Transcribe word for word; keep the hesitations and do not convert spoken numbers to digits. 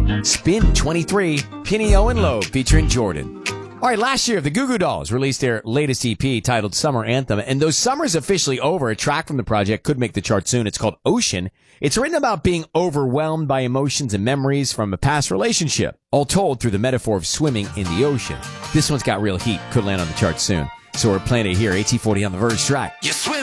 Spin twenty-three, Pinio and Loeb featuring Jordan. All right, last year, the Goo Goo Dolls released their latest E P titled Summer Anthem, and though summer's officially over, a track from the project could make the chart soon. It's called Ocean. It's written about being overwhelmed by emotions and memories from a past relationship, all told through the metaphor of swimming in the ocean. This one's got real heat, could land on the chart soon. So we're playing it here, eighteen forty on the Verge track. You swim